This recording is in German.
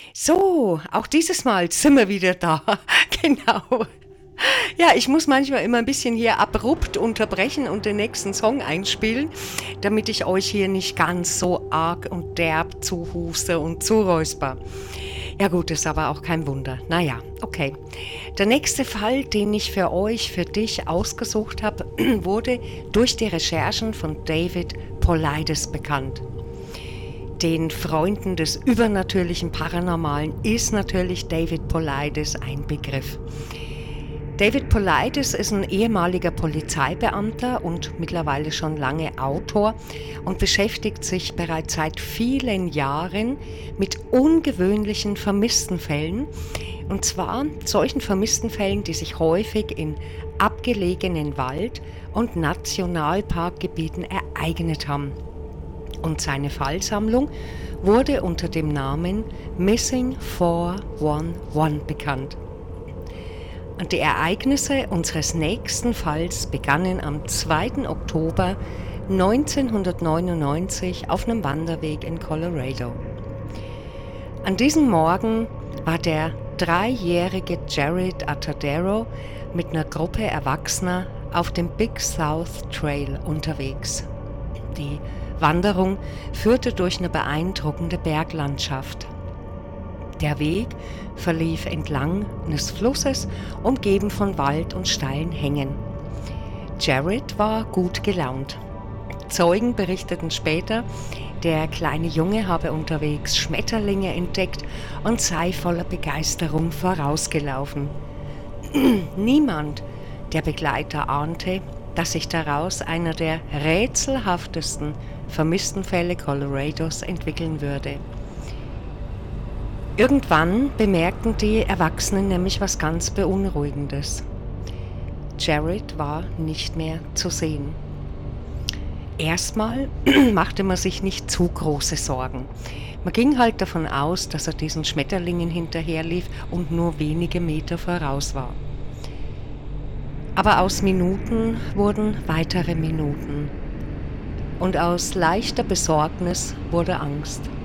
So, auch dieses Mal sind wir wieder da. Genau. Ja, ich muss manchmal immer ein bisschen hier abrupt unterbrechen und den nächsten Song einspielen, damit ich euch hier nicht ganz so arg und derb zuhuste und zuräusper. Ja gut, ist aber auch kein Wunder. Naja, okay. Der nächste Fall, den ich für euch, für dich ausgesucht habe, wurde durch die Recherchen von David Paulides bekannt. Den Freunden des übernatürlichen Paranormalen ist natürlich David Paulides ein Begriff. David Paulides ist ein ehemaliger Polizeibeamter und mittlerweile schon lange Autor und beschäftigt sich bereits seit vielen Jahren mit ungewöhnlichen Vermisstenfällen. Und zwar solchen Vermisstenfällen, die sich häufig in abgelegenen Wald- und Nationalparkgebieten ereignet haben. Und seine Fallsammlung wurde unter dem Namen Missing 411 bekannt. Und die Ereignisse unseres nächsten Falls begannen am 2. Oktober 1999 auf einem Wanderweg in Colorado. An diesem Morgen war der 3-jährige Jared Atadero mit einer Gruppe Erwachsener auf dem Big South Trail unterwegs. Die Wanderung führte durch eine beeindruckende Berglandschaft. Der Weg verlief entlang eines Flusses, umgeben von Wald und steilen Hängen. Jared war gut gelaunt. Zeugen berichteten später, der kleine Junge habe unterwegs Schmetterlinge entdeckt und sei voller Begeisterung vorausgelaufen. Niemand der Begleiter ahnte, dass sich daraus einer der rätselhaftesten vermissten Fälle Colorados entwickeln würde. Irgendwann bemerkten die Erwachsenen nämlich was ganz Beunruhigendes. Jared war nicht mehr zu sehen. Erstmal machte man sich nicht zu große Sorgen. Man ging halt davon aus, dass er diesen Schmetterlingen hinterherlief und nur wenige Meter voraus war. Aber aus Minuten wurden weitere Minuten. Und aus leichter Besorgnis wurde Angst.